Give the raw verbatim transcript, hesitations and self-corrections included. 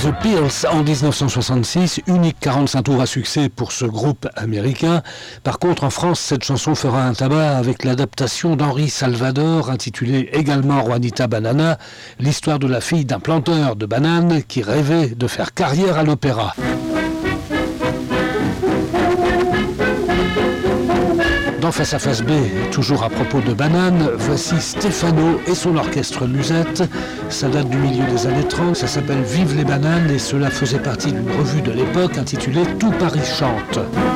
The Pills en dix-neuf cent soixante-six, unique quarante-cinq tours à succès pour ce groupe américain. Par contre, en France, cette chanson fera un tabac avec l'adaptation d'Henri Salvador, intitulée également Juanita Banana, l'histoire de la fille d'un planteur de bananes qui rêvait de faire carrière à l'opéra. Dans Face à Face B, toujours à propos de bananes, voici Stéphano et son orchestre Musette. Ça date du milieu des années trente, ça s'appelle Vive les bananes et cela faisait partie d'une revue de l'époque intitulée Tout Paris chante.